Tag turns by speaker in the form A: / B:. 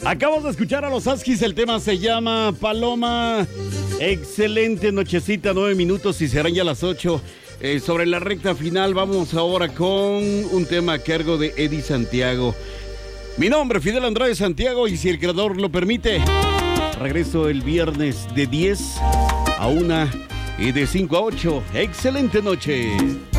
A: Acabamos de escuchar a los Huskies, el tema se llama Paloma. Excelente nochecita, 9 minutos y serán ya las 8. Sobre la recta final, vamos ahora con un tema a cargo de Eddie Santiago. Mi nombre, Fidel Andrade Santiago, y si el creador lo permite, regreso el viernes de 10 a 1 y de 5 a 8. Excelente noche.